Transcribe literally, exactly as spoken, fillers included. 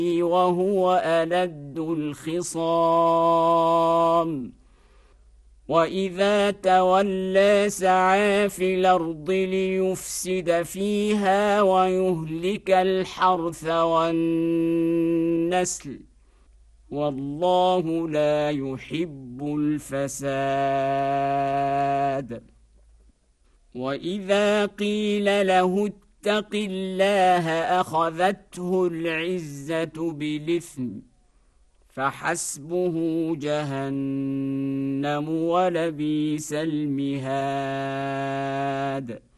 وهو ألد الخصام وإذا تولى سعى في الأرض ليفسد فيها ويهلك الحرث والنسل والله لا يحب الفساد. وإذا قيل له اتق الله أخذته العزة بالإثم فحسبه جهنم ولبئس المهاد.